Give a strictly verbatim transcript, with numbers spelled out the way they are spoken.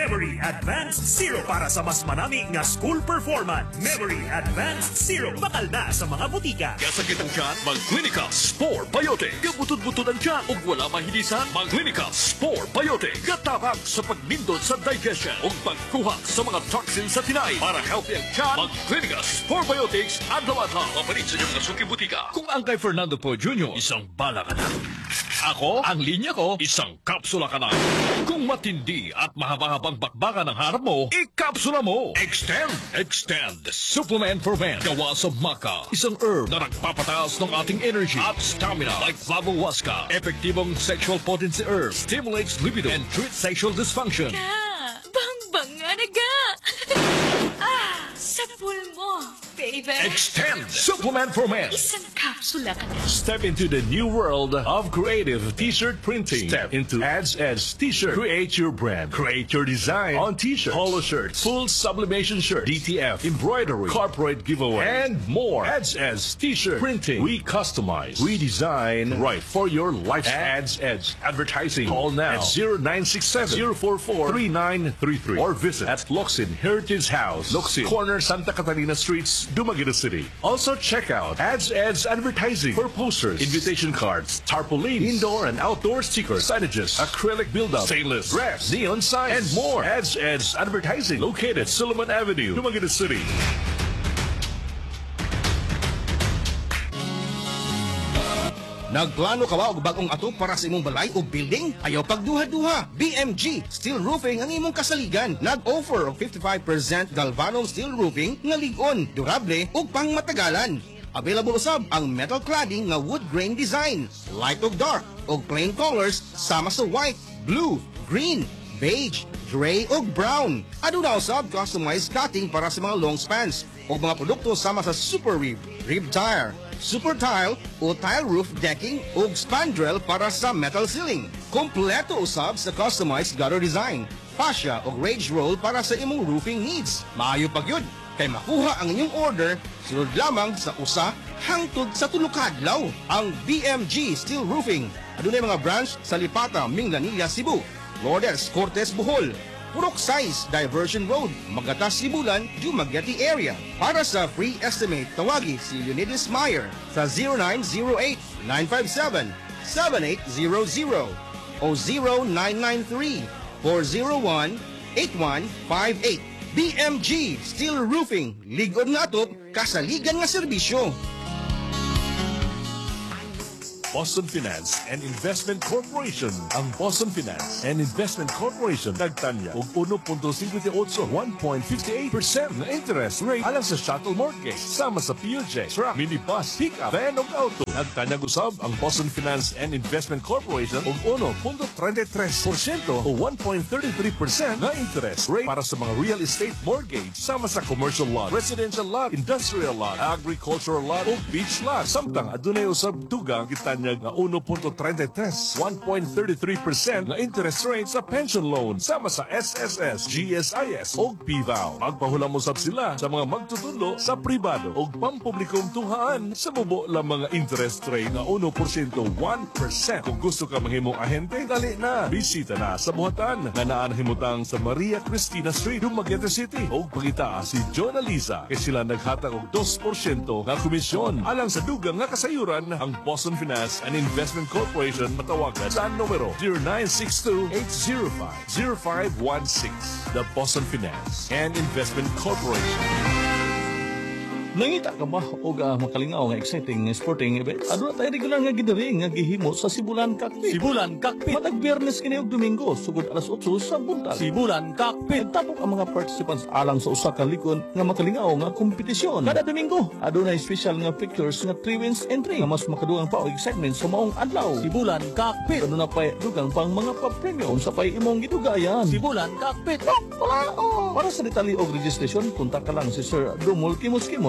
Memory Advanced Zero para sa mas manami nga school performance. Memory Advanced Zero bakal na sa mga butika. Kasakit ang tiyan, mag-Clinica Spore Biotic. Kabutod-butod ang tiyan ug wala mahilisan, mag-Clinica Spore Biotic. Katabang sa pagnindot sa digestion ug pagkuha sa mga toxins sa tinay. Para healthy ang tiyan, mag-Clinica Spore Biotics adlaw-adlaw. Mapalit sa inyong nasuki butika. Kung ang kay Fernando Po Junior, isang bala ka na. Ako, ang linya ko, isang kapsula ka na. Kung matindi at mahaba-habang bakbakan ng harap mo, ikapsula mo. Extend, Extend, Supplement for Men. Gawa sa maca, isang herb na nagpapataas ng ating energy at stamina like flavohuasca. Epektibong sexual potency herb, stimulates libido and treats sexual dysfunction. Ka, bang-bang nga na ga. Ah, sa pool mo, baby. Extend, Supplement for Men. Isang kapsula ka na. Step into the new world of creative t-shirt printing. Step into Ads Edge T-shirt. Create your brand. Create your design on t-shirts, polo shirts, full sublimation shirt, D T F, embroidery, corporate giveaway, and more. Ads Edge T-shirt printing. We customize, we design right for your lifestyle. Ads Edge Advertising. Call now at zero nine six seven, zero four four, three nine three three or visit at Locsin Heritage House, Locsin, corner Santa Catalina Streets, Dumaguete City. Also check out Ads Edge Advertising for posters, invitation cards, tarpaulins, indoor and outdoor stickers, signages, acrylic build-up, stainless, graphs, neon signs, and more. Ads Edge Advertising, located Solomon Avenue, Dumaguete City. Nagplano ka ba og bagong ato para sa imong balay o building? Ayaw pagduha-duha. B M G Steel Roofing ang imong kasaligan. Nag-offer og fifty-five percent galvanum steel roofing nga lig-on, durable ug pangmatagalan. Available usab ang metal cladding nga wood grain design, light ug dark ug plain colors sama sa white, blue, green, beige, gray ug brown. Aduna usab customized cutting para sa mga long spans ug mga produkto sama sa super rib, rib tire, super tile o tile roof decking ug spandrel para sa metal ceiling. Kompleto usab sa customized gutter design, fascia ug rage roll para sa imong roofing needs. Maayo pa gyud kay makuha ang inyong order sulod lamang sa usa hangtod sa tulo ka adlaw. Ang B M G Steel Roofing adunay mga branch sa Lipata, Minglanilla, Cebu, Lourdes, Cortes, Bohol, Purok Size, Diversion Road, Magatas, Sibulan, Dumaguete area. Para sa free estimate, tawagi si Leonidas Meyer sa zero nine zero eight, nine five seven, seven eight zero zero o zero nine nine three, four zero one, eight one five eight. B M G Steel Roofing, ligod nga ato, kasaligan nga serbisyo. Boston Finance and Investment Corporation. Ang Boston Finance and Investment Corporation nagtanya og one point five eight, one point five eight percent na interest rate alang sa shuttle mortgage sama sa P U J, truck, minibus, pickup, van ug auto. Nagtanya usab ang Boston Finance and Investment Corporation og one point three three percent o one point three three percent na interest rate para sa mga real estate mortgage sama sa commercial lot, residential lot, industrial lot, agricultural lot ug beach lot. Samtang adunay usab dugang kita nga one point three three, one point three three percent na interest rate sa pension loan sama sa S S S, G S I S o P V A O. Magpahulam mo sab sila sa mga magtutulo sa pribado o pampublikong tuhaan sa bubo lang mga interest rate na one percent, one percent. Kung gusto ka mahimong ahente, dali na. Bisita na sa buhatan na naan himutang sa Maria Cristina Street, Dumaguete City. O pagita si John Alisa kay sila naghatag og two percent nga komisyon. Alang sa dugang nga kasayuran, ang Boston Finance and Investment Corporation matawagan sa numero zero nine six two, eight zero five, zero five one six. The Boston Finance and Investment Corporation. Nangita ka ba o uh, makalingaw nga exciting sporting event? Ano na tayo regular nga gidari nga gihimo sa Sibulan Cockpit? Sibulan Cockpit. Matag Biyernes kini og Domingo sugod alas eight sa buntag. Sibulan Cockpit. Tapok ang mga participants alang sa usa ka likon nga makalingaw nga kompetisyon. Kada Domingo adunay special nga pictures nga three wins entry nga mas makadugang pa og excitement sa maong adlaw. Sibulan Cockpit. Ano na pa dugang pang mga pa-premium unsa pay imong gidugayan? Sibulan Cockpit. Oh, oh. Para sa detalye og registration, kontak ka lang si Sir Dumol Kimos Kimos